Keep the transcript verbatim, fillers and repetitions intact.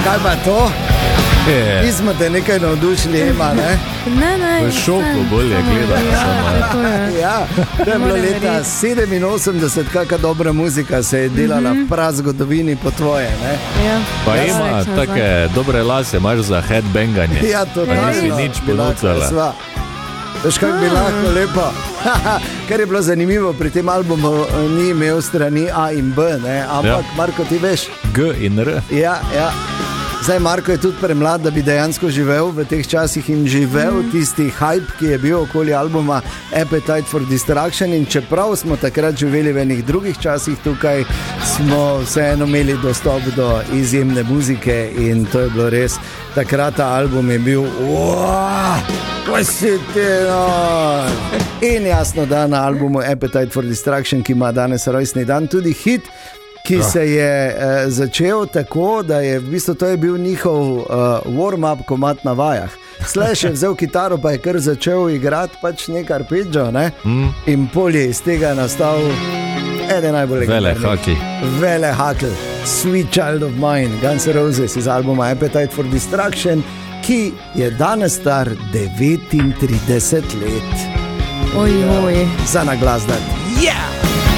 Kaj pa to? Mi smo te nekaj navdušili, Ema, ne? Ne, ne. V šoku bolje gledaš. Ja, to je bilo leta sedeminosemdeset, kakšna dobra muzika se je delala v prazgodovini po tvoje, ne? Ja. Pa ima take dobre lase, imaš za headbanganje. Ja, to pa nisi nič ponucala. Veš, kak bi lahko lepo. Kar je bilo zanimivo, pri tem albumu ni imel strani A in B, ne? Ampak, ja. Marko, ti veš? G in R. Ja, ja. Zdaj, Marko je tudi premlad, da bi dejansko živel v teh časih in živel mm. tisti hype, ki je bil okoli albuma Appetite for Destruction, in čeprav smo takrat živeli v enih drugih časih tukaj, smo vseeno imeli dostop do izjemne muzike in to je bilo res. Takrat ta album je bil wow, kaj si ti, no? In jasno, da na albumu Appetite for Destruction, ki ima danes rojstni dan, tudi hit, ki se je eh, začel tako, da je v bistvu to je bil njihov uh, warm-up komad na vajah. Slash je vzel kitaro, pa je kar začel igrati pač nekaj arpeggio, ne? Mm. In pol je iz tega nastal eden najbolj legendarnih. Vele haki. Vele haki. Sweet Child of Mine, Guns N' Roses iz albuma Appetite for Destruction, ki je danes star devetintrideset let. Oj, oj. Za naglas dan. Yeah!